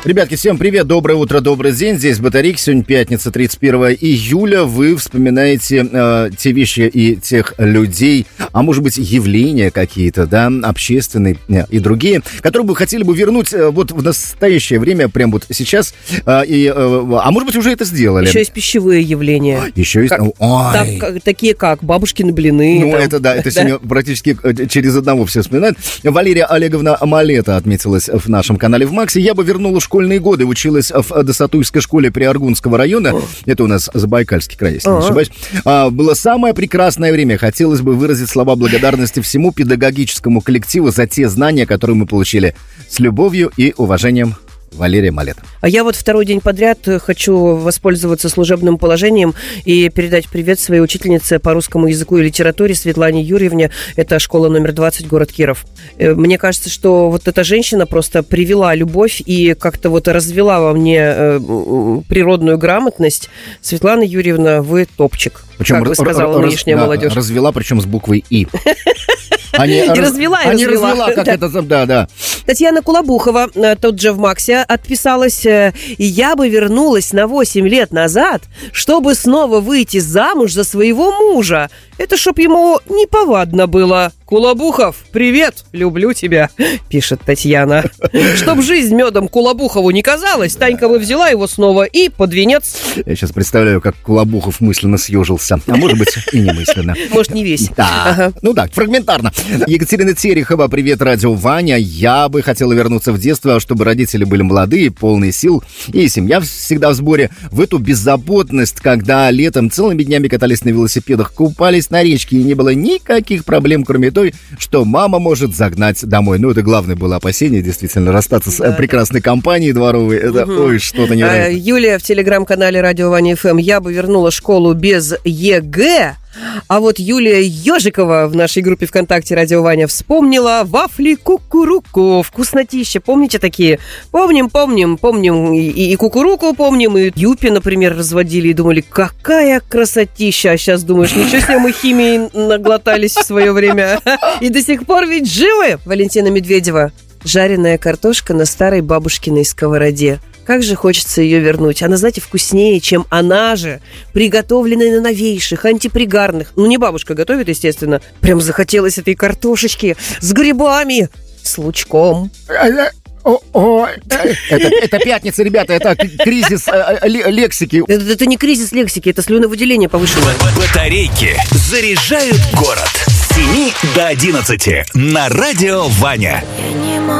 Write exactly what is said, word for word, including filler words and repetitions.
Ребятки, всем привет, доброе утро, добрый день. Здесь Батарейки. Сегодня пятница, тридцать первое июля. Вы вспоминаете э, те вещи и тех людей, а может быть явления какие-то, да, общественные э, и другие, которые бы хотели бы вернуть э, вот в настоящее время, прям вот сейчас. Э, и, э, а может быть уже это сделали. Еще есть пищевые явления. Еще есть... Как, так, как, такие как бабушкины блины. Ну там. это да, это сегодня практически через одного все вспоминают. Валерия Олеговна Малета отметилась в нашем канале в Максе. Я бы вернула школьные годы, училась в Досатуйской школе Приаргунского района. Это у нас Забайкальский край, если не ошибаюсь. А, было самое прекрасное время. Хотелось бы выразить слова благодарности всему педагогическому коллективу за те знания, которые мы получили. С любовью и уважением, Валерия Малета. А я вот второй день подряд хочу воспользоваться служебным положением и передать привет своей учительнице по русскому языку и литературе Светлане Юрьевне. Это школа номер двадцать, город Киров. Мне кажется, что вот эта женщина просто привела любовь и как-то вот развела во мне природную грамотность. Светлана Юрьевна, вы топчик, причем как бы сказала нынешняя раз, молодежь. Да, развела, причем с буквой «и». А не развела, и развела. развела, как да. это, да, да. Татьяна Кулабухова, тут же в Максе, отписалась: и я бы вернулась на восемь лет назад, чтобы снова выйти замуж за своего мужа. Это чтоб ему неповадно было. Кулабухов, привет, люблю тебя, пишет Татьяна. Чтоб жизнь медом Кулабухову не казалась, Танька бы взяла его снова и под венец. Я сейчас представляю, как Кулабухов мысленно съежился. А может быть, и не мысленно. Может, не весь. Да. Ага. Ну да, фрагментарно. Екатерина Терехова, привет, радио Ваня. Я бы хотела вернуться в детство, чтобы родители были молодые, полные сил, и семья всегда в сборе. В эту беззаботность, когда летом целыми днями катались на велосипедах, купались на речке, и не было никаких проблем, кроме той, что мама может загнать домой. Ну, это главное было опасение, действительно, расстаться да. с прекрасной компанией дворовой. Это, угу. ой, что-то невероятное. А, Юлия в телеграм-канале Радио Ваня эф эм. Я бы вернула школу без ЕГЭ. А вот Юлия Ежикова в нашей группе ВКонтакте Радио Ваня вспомнила вафли кукуруку. Вкуснотища. Помните такие? Помним, помним, помним. И, и кукуруку помним, и юпи, например, разводили и думали, какая красотища. А сейчас думаешь, ничего себе, мы химией наглотались в свое время. И до сих пор ведь живы. Валентина Медведева. Жареная картошка на старой бабушкиной сковороде. Как же хочется ее вернуть. Она, знаете, вкуснее, чем она же, приготовленная на новейших, антипригарных. Ну, не бабушка готовит, естественно. Прям захотелось этой картошечки с грибами, с лучком. О, о, это, это пятница, ребята, это кризис э, лексики. Это, это не кризис лексики, это слюновыделение повышенное. Батарейки заряжают город с семи до одиннадцати на радио Ваня.